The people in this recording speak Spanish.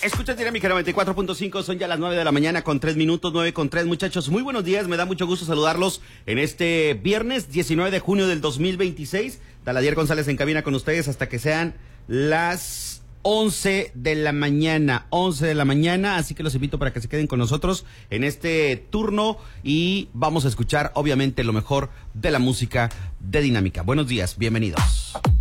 Escuchas Dinámica 94.5, son ya las 9 de la mañana con 3 minutos, 9:03, muchachos. Muy buenos días, me da mucho gusto saludarlos en este viernes 19 de junio del 2026. Daladier González en cabina con ustedes hasta que sean las 11 de la mañana, así que los invito para que se queden con nosotros en este turno y vamos a escuchar obviamente lo mejor de la música de Dinámica. Buenos días, bienvenidos.